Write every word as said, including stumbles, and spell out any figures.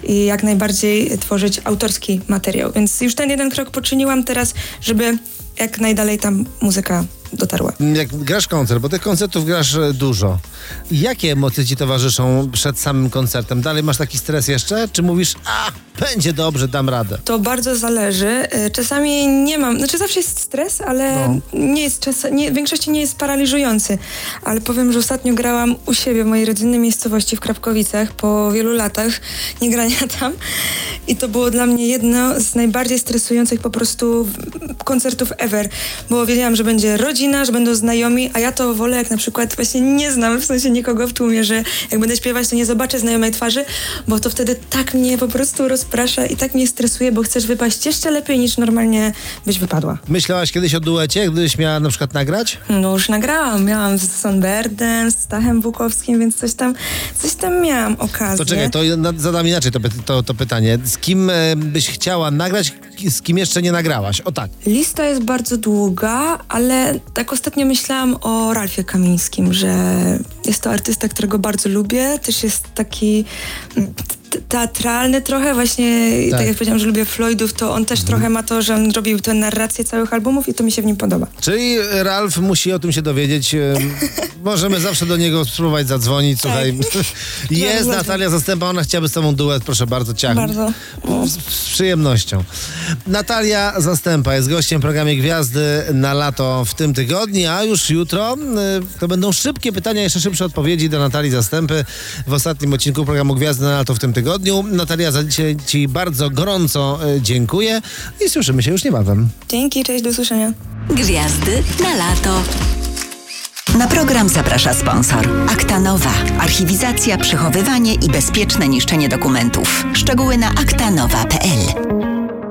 i jak najbardziej tworzyć autorski materiał. Więc już ten jeden krok poczyniłam teraz, żeby jak najdalej tam muzyka dotarła. Jak grasz koncert, bo tych koncertów grasz dużo. Jakie emocje ci towarzyszą przed samym koncertem? Dalej masz taki stres jeszcze? Czy mówisz, a będzie dobrze, dam radę? To bardzo zależy. Czasami nie mam, znaczy zawsze jest stres, ale no. nie jest czas, nie, w większości nie jest paraliżujący. Ale powiem, że ostatnio grałam u siebie w mojej rodzinnej miejscowości w Krapkowicach po wielu latach niegrania tam i to było dla mnie jedno z najbardziej stresujących po prostu koncertów ever, bo wiedziałam, że będzie rodzina, że będą znajomi, a ja to wolę, jak na przykład właśnie nie znam w sensie nikogo w tłumie, że jak będę śpiewać, to nie zobaczę znajomej twarzy, bo to wtedy tak mnie po prostu rozprasza i tak mnie stresuje, bo chcesz wypaść jeszcze lepiej niż normalnie byś wypadła. Myślałaś kiedyś o duecie, gdybyś miała na przykład nagrać? No już nagrałam, miałam z Sonberdem, z Stachem Bukowskim, więc coś tam, coś tam miałam okazję. To czekaj, to zadam inaczej to, to, to pytanie. Z kim e, byś chciała nagrać, z kim jeszcze nie nagrałaś? O tak. Lista jest bardzo długa, ale tak ostatnio myślałam o Ralfie Kamińskim, że jest to artysta, którego bardzo lubię. Też jest taki t- teatralny trochę, właśnie tak. tak jak powiedziałam, że lubię Floydów, to on też mhm. trochę ma to, że on robił tę narrację całych albumów i to mi się w nim podoba. Czyli Ralf musi o tym się dowiedzieć. Możemy zawsze do niego spróbować zadzwonić. Słuchaj, tak. jest bardzo Natalia Zastępa, ona chciałaby z tobą duet, proszę bardzo, ciach. Bardzo. Z, z przyjemnością. Natalia Zastępa jest gościem w programie Gwiazdy na lato w tym tygodniu, a już jutro y, to będą szybkie pytania, jeszcze szybsze odpowiedzi do Natalii Zastępy w ostatnim odcinku programu Gwiazdy na lato w tym tygodniu. Natalia, za dzisiaj ci bardzo gorąco y, dziękuję i słyszymy się już niebawem. Dzięki, cześć, do usłyszenia. Gwiazdy na lato. Na program zaprasza sponsor. Aktanowa. Archiwizacja, przechowywanie i bezpieczne niszczenie dokumentów. Szczegóły na aktanowa kropka p l.